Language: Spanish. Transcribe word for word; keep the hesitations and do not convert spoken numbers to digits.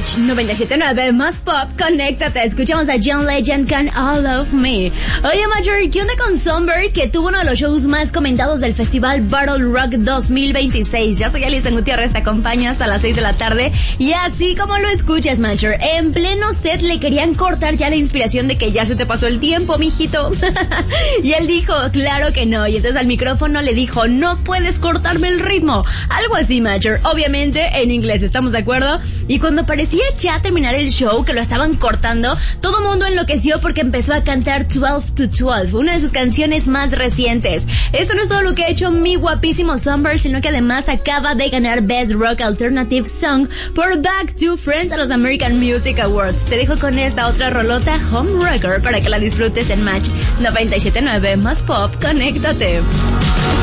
Match noventa y siete punto nueve más pop, conéctate. Escuchamos a John Legend con All of Me. Oye, Major, ¿qué onda con Sunbird, que tuvo uno de los shows más comentados del Festival Battle Rock dos mil veintiséis? Yo soy Alison Gutiérrez, te acompaño hasta las seis de la tarde. Y así como lo escuchas, Major, en pleno set le querían cortar ya la inspiración de que ya se te pasó el tiempo, mijito. Y él dijo, claro que no. Y entonces al micrófono le dijo, no puedes cortarme el ritmo. Algo así, Major. Obviamente en inglés, ¿estamos de acuerdo? Y cuando parecía ya terminar el show, que lo estaban cortando, todo el mundo enloqueció porque empezó a cantar twelve to twelve, una de sus canciones más recientes. Esto no es todo lo que ha hecho mi guapísimo Sunbird, sino que además acaba de ganar Best Rock Alternative Song por Back to Friends a los American Music Awards. Te dejo con esta otra rolota, Homewrecker, para que la disfrutes en Match noventa y siete punto nueve más pop, conéctate.